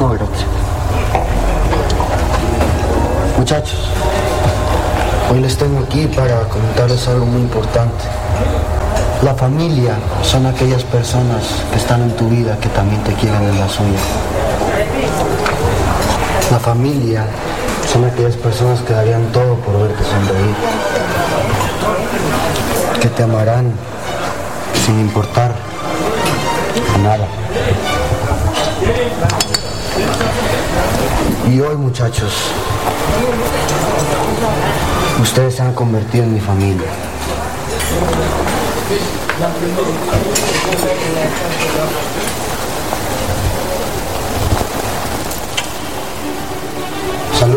No, gracias. Muchachos, hoy les tengo aquí para comentarles algo muy importante. La familia son aquellas personas que están en tu vida que también te quieren en la suya. La familia son aquellas personas que darían todo por verte sonreír, que te amarán sin importar nada. Y hoy, muchachos, ustedes se han convertido en mi familia. Salud.